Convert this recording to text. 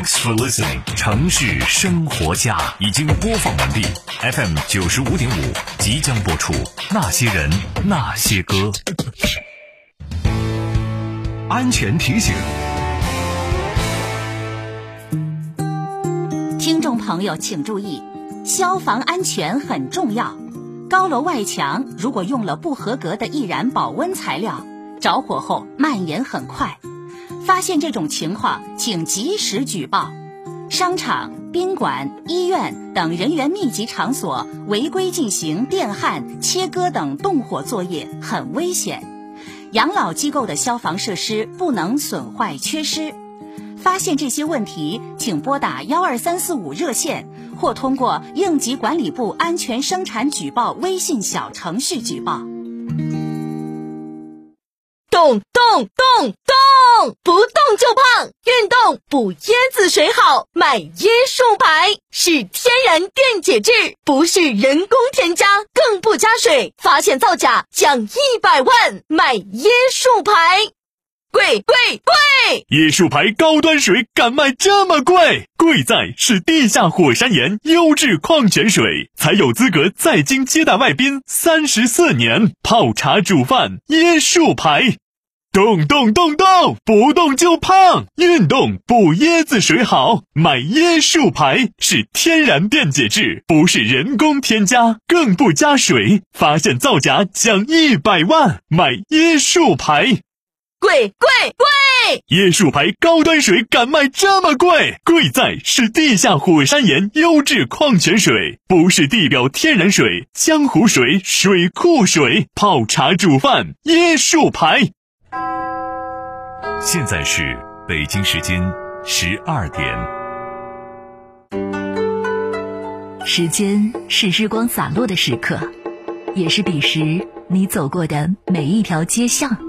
Thanks for listening， 城市生活家已经播放完毕 ，FM 95.5即将播出。那些人，那些歌。安全提醒， 听众朋友请注意，消防安全很重要。高楼外墙如果用了不合格的易燃保温材料，着火后蔓延很快。发现这种情况，请及时举报。商场、宾馆、医院等人员密集场所违规进行电焊、切割等动火作业很危险。养老机构的消防设施不能损坏缺失。发现这些问题，请拨打12345热线，或通过应急管理部安全生产举报微信小程序举报。 动动动动，不动就胖，运动补椰子水好，买椰树牌，是天然电解质，不是人工添加，更不加水，发现造假奖100万，买椰树牌。贵贵贵！ 椰树牌高端水敢卖这么贵？贵在是地下火山岩优质矿泉水，才有资格在京接待外宾34年，泡茶煮饭椰树牌。动动动动，不动就胖，运动补椰子水好，买椰树牌，是天然电解质，不是人工添加，更不加水，发现造假奖100万，买椰树牌。 贵贵贵！ 椰树牌高端水敢卖这么贵？贵在是地下火山岩优质矿泉水，不是地表天然水、江湖水、水库水，泡茶煮饭椰树牌。 现在是北京时间12点。 时间是日光洒落的时刻，也是彼时你走过的每一条街巷。